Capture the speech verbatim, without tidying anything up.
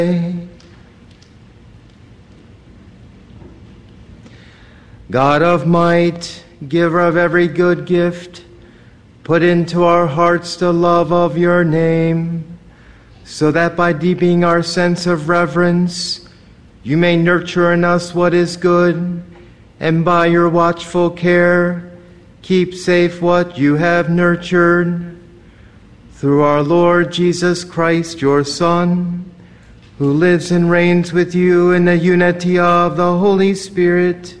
God of might, giver of every good gift, put into our hearts the love of your name, so that by deepening our sense of reverence, you may nurture in us what is good, and by your watchful care, keep safe what you have nurtured. Through our Lord Jesus Christ, your Son, who lives and reigns with you in the unity of the Holy Spirit,